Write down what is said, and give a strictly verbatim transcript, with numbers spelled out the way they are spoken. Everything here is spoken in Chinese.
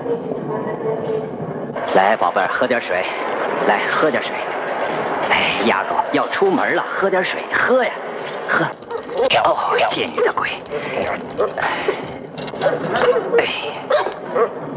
来，宝贝儿，喝点水。来，喝点水。哎，丫头要出门了，喝点水，喝呀，喝。哦，贱女的鬼！哎，